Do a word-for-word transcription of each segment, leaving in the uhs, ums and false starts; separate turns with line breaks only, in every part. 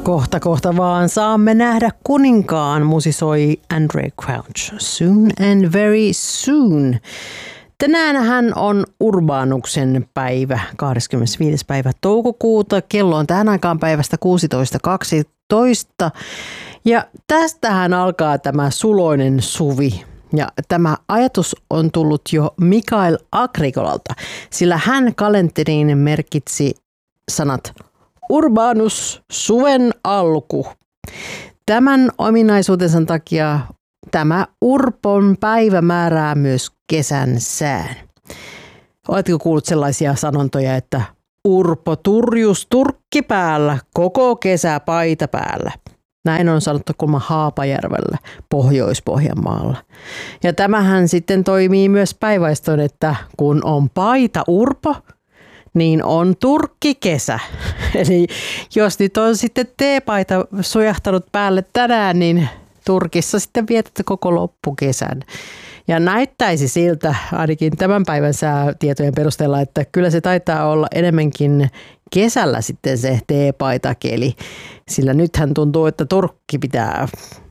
Kohta kohta vaan saamme nähdä kuninkaan, musisoi Andrae Crouch. Soon and very soon. Tänään hän on Urbanuksen päivä, kahdeskymmenesviides päivä toukokuuta. Kello on tähän aikaan päivästä kuusitoista kaksitoista. Ja tästähän alkaa tämä suloinen suvi. Ja tämä ajatus on tullut jo Mikael Agricolalta, sillä hän kalenteriin merkitsi sanat Urbanus, suven alku. Tämän ominaisuutensa takia tämä Urpon päivä määrää myös kesän sään. Oletko kuullut sellaisia sanontoja, että Urpo turjus turkki päällä, koko kesä paita päällä? Näin on sanottu kulma Haapajärvellä, Pohjois-Pohjanmaalla. Ja tämähän sitten toimii myös päinvastoin, että kun on paita Urpo, niin on turkki kesä. Eli jos nyt on sitten teepaita sujahtanut päälle tänään, niin Turkissa sitten vietätte koko loppukesän. Ja näyttäisi siltä, ainakin tämän päivän säätietojen perusteella, että kyllä se taitaa olla enemmänkin kesällä sitten se teepaitakeli. Sillä nythän tuntuu, että turkki pitää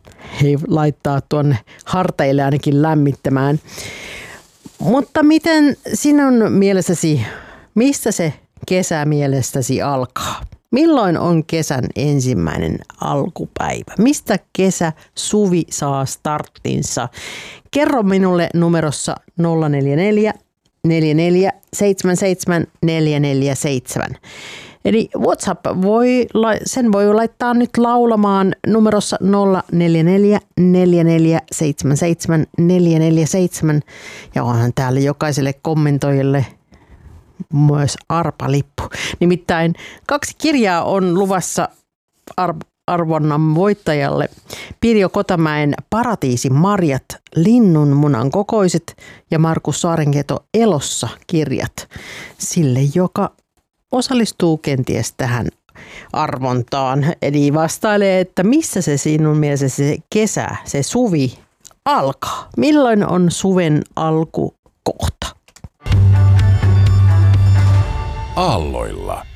laittaa tuonne harteille ainakin lämmittämään. Mutta miten sinun mielessäsi, mistä se kesä mielestäsi alkaa? Milloin on kesän ensimmäinen alkupäivä? Mistä kesä, suvi saa starttinsa? Kerro minulle numerossa nolla neljä neljä, neljä neljä seitsemän seitsemän, neljä neljä seitsemän. Eli WhatsApp, voi, sen voi laittaa nyt laulamaan numerossa nolla neljä neljä, neljä neljä seitsemän seitsemän, neljä neljä seitsemän. Ja onhan täällä jokaiselle kommentoijalle myös arpalippu. Nimittäin kaksi kirjaa on luvassa ar- arvonnan voittajalle. Pirjo Kotamäen Paratiisin marjat, linnunmunan kokoiset ja Markus Saarenketo Elossa kirjat. Sille, joka osallistuu kenties tähän arvontaan. Eli vastailee, että missä se sinun mielessä se kesä, se suvi alkaa? Milloin on suven alkukohta?
Aalloilla.